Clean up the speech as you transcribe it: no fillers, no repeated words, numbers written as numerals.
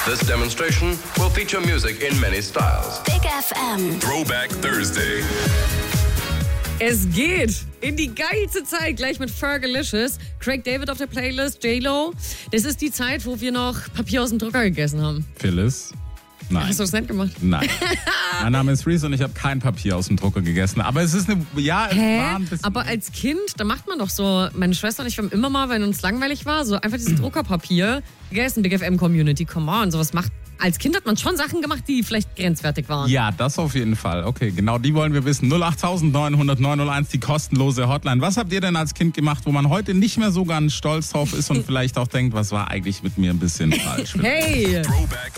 This demonstration will feature music in many styles. Big FM. Throwback Thursday. Es geht in die geilste Zeit, gleich mit Fergalicious. Craig David auf der Playlist, J-Lo. Das ist die Zeit, wo wir noch Papier aus dem Drucker gegessen haben. Phyllis? Nein. Hast du das nicht gemacht? Nein. Mein Name ist Reese und ich habe kein Papier aus dem Drucker gegessen. Aber es ist es war ein bisschen... Aber als Kind, da macht man doch so, meine Schwester und ich haben immer mal, wenn uns langweilig war, so einfach dieses Druckerpapier gegessen. Big FM Community, come on, sowas macht. Als Kind hat man schon Sachen gemacht, die vielleicht grenzwertig waren. Ja, das auf jeden Fall. Okay, genau, die wollen wir wissen. 08900 901, die kostenlose Hotline. Was habt ihr denn als Kind gemacht, wo man heute nicht mehr so ganz stolz drauf ist und vielleicht auch denkt, was war eigentlich mit mir ein bisschen falsch? Hey! Throwback